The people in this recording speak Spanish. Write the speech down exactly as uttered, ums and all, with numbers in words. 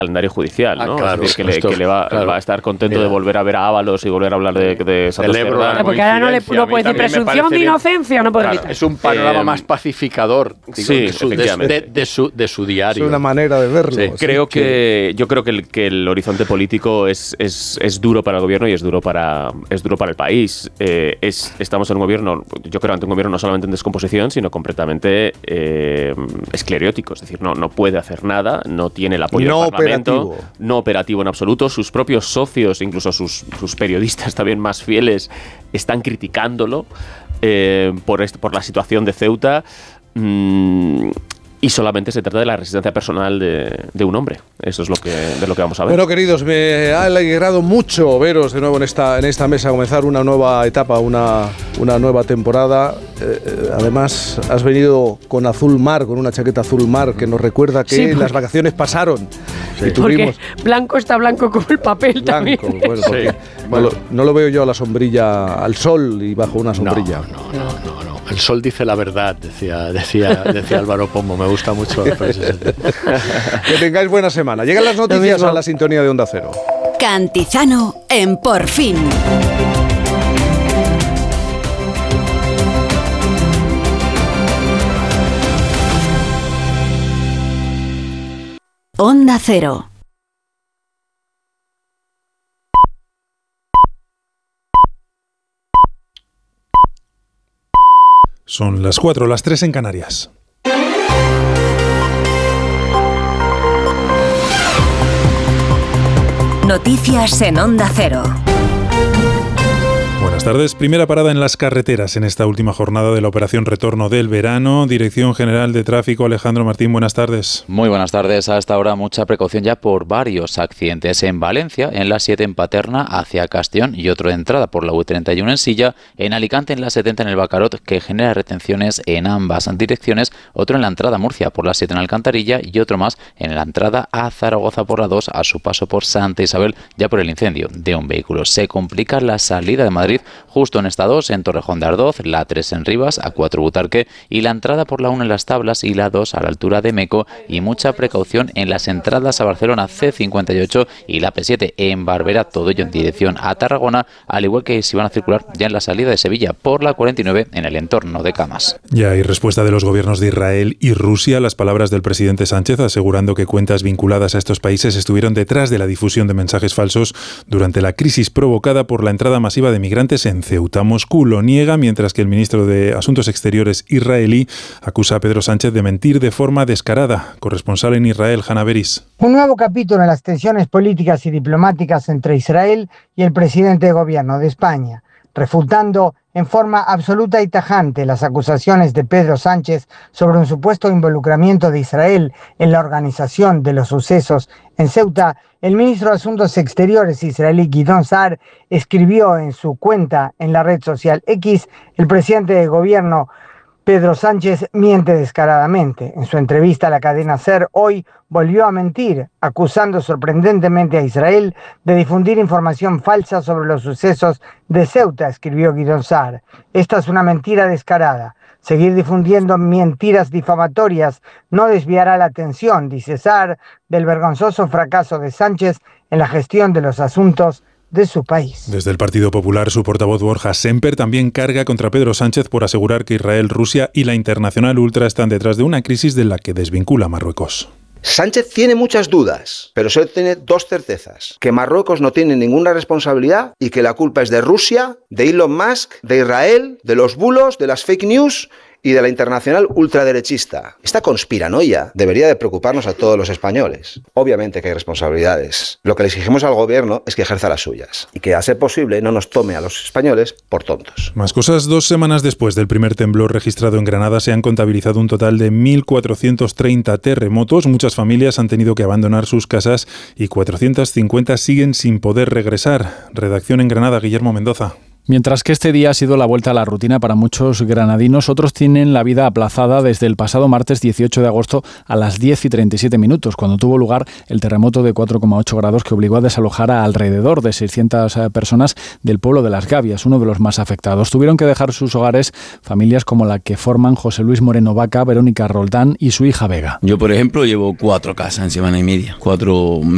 calendario judicial, ¿no? Ah, claro, es decir, que, le, esto, que le va, claro. va a estar contento Mira. de volver a ver a Ábalos y volver a hablar de, de Santos Ebro, Cerdán. la Porque ahora no le coincidencia, no a mí puede decir también me presunción parece de bien. inocencia, no puede Claro, gritar. es un panorama Eh, más pacificador, digo, sí, de, su, de, efectivamente. de, de su, de su diario. Es una manera de verlo. Sí. Sí. Creo que yo creo que el, que el horizonte político es, es, es duro para el gobierno y es duro para es duro para el país. Eh, es, estamos en un gobierno, yo creo ante un gobierno no solamente en descomposición, sino completamente eh, esclerótico. Es decir, no, no puede hacer nada, no tiene el apoyo No del Parlamento, operativo. no operativo en absoluto. Sus propios socios, incluso sus, sus periodistas también más fieles, están criticándolo eh, por, este, por la situación de Ceuta. Mm, Y solamente se trata de la resistencia personal de, de un hombre. Eso es lo que, de lo que vamos a ver. Bueno, queridos, me ha alegrado mucho veros de nuevo en esta, en esta mesa, comenzar una nueva etapa, una, una nueva temporada. Eh, eh, además, has venido con azul mar, con una chaqueta azul mar, que nos recuerda que Sí, porque- las vacaciones pasaron. Sí. Y tuvimos Porque blanco está blanco como el papel blanco. también. Bueno, porque Sí. no, lo, no lo veo yo a la sombrilla, al sol y bajo una sombrilla. No, no, no, no, no. El sol dice la verdad, decía, decía, decía Álvaro Pombo. Me gusta mucho la frase. Que tengáis buena semana. Llegan las noticias a la sintonía de Onda Cero. Cantizano en Por Fin. Onda Cero. Son las cuatro, las tres en Canarias. Noticias en Onda Cero. Buenas tardes. Primera parada en las carreteras en esta última jornada de la operación Retorno del Verano. Dirección General de Tráfico, Alejandro Martín, buenas tardes. Muy buenas tardes. A esta hora mucha precaución ya por varios accidentes en Valencia, en la siete en Paterna hacia Castellón y otro de entrada por la U treinta y uno en Silla, en Alicante en la setenta en el Bacarot, que genera retenciones en ambas direcciones, otro en la entrada a Murcia por la siete en Alcantarilla y otro más en la entrada a Zaragoza por la dos a su paso por Santa Isabel, ya por el incendio de un vehículo. Se complica la salida de Madrid justo en esta dos en Torrejón de Ardoz, la tres en Rivas, A cuatro Butarque y la entrada por la uno en Las Tablas y la dos a la altura de Meco, y mucha precaución en las entradas a Barcelona C cincuenta y ocho y la P siete en Barbera, todo ello en dirección a Tarragona, al igual que si van a circular ya en la salida de Sevilla por la cuarenta y nueve en el entorno de Camas. Ya hay respuesta de los gobiernos de Israel y Rusia a las palabras del presidente Sánchez, asegurando que cuentas vinculadas a estos países estuvieron detrás de la difusión de mensajes falsos durante la crisis provocada por la entrada masiva de migrantes en Ceuta. Moscú lo niega, mientras que el ministro de Asuntos Exteriores israelí acusa a Pedro Sánchez de mentir de forma descarada. Corresponsal en Israel, Hanna Beris. Un nuevo capítulo en las tensiones políticas y diplomáticas entre Israel y el presidente de gobierno de España, refutando en forma absoluta y tajante las acusaciones de Pedro Sánchez sobre un supuesto involucramiento de Israel en la organización de los sucesos en Ceuta. El ministro de Asuntos Exteriores israelí Gideon Sa'ar escribió en su cuenta en la red social X: el presidente de gobierno Pedro Sánchez miente descaradamente. En su entrevista a la cadena SER hoy volvió a mentir, acusando sorprendentemente a Israel de difundir información falsa sobre los sucesos de Ceuta, escribió Gideon Sa'ar. Esta es una mentira descarada. Seguir difundiendo mentiras difamatorias no desviará la atención, dice Sa'ar, del vergonzoso fracaso de Sánchez en la gestión de los asuntos de su país. Desde el Partido Popular, su portavoz Borja Semper también carga contra Pedro Sánchez por asegurar que Israel, Rusia y la Internacional Ultra están detrás de una crisis de la que desvincula a Marruecos. Sánchez tiene muchas dudas, pero solo tiene dos certezas: que Marruecos no tiene ninguna responsabilidad y que la culpa es de Rusia, de Elon Musk, de Israel, de los bulos, de las fake news y de la internacional ultraderechista. Esta conspiranoia debería de preocuparnos a todos los españoles. Obviamente que hay responsabilidades. Lo que le exigimos al gobierno es que ejerza las suyas y que, a ser posible, no nos tome a los españoles por tontos. Más cosas. Dos semanas después del primer temblor registrado en Granada se han contabilizado un total de mil cuatrocientos treinta terremotos. Muchas familias han tenido que abandonar sus casas y cuatrocientas cincuenta siguen sin poder regresar. Redacción en Granada, Guillermo Mendoza. Mientras que este día ha sido la vuelta a la rutina para muchos granadinos, otros tienen la vida aplazada desde el pasado martes dieciocho de agosto a las diez y treinta y siete minutos, cuando tuvo lugar el terremoto de cuatro coma ocho grados que obligó a desalojar a alrededor de seiscientas personas del pueblo de Las Gavias, uno de los más afectados. Tuvieron que dejar sus hogares familias como la que forman José Luis Moreno Vaca, Verónica Roldán y su hija Vega. Yo, por ejemplo, llevo cuatro casas en semana y media, cuatro